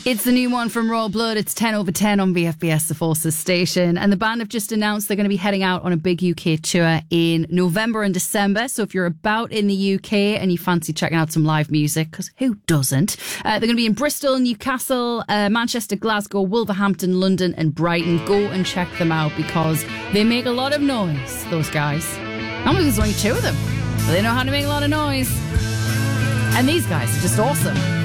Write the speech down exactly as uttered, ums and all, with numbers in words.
It's the new one from Royal Blood. It's ten over ten on V F B S, the Forces station. And the band have just announced they're going to be heading out on a big U K tour in November and December. So if you're about in the U K and you fancy checking out some live music, because who doesn't? Uh, they're going to be in Bristol, Newcastle, uh, Manchester, Glasgow, Wolverhampton, London and Brighton. Go and check them out because they make a lot of noise, those guys. Not because there's only two of them, but they know how to make a lot of noise. And these guys are just awesome.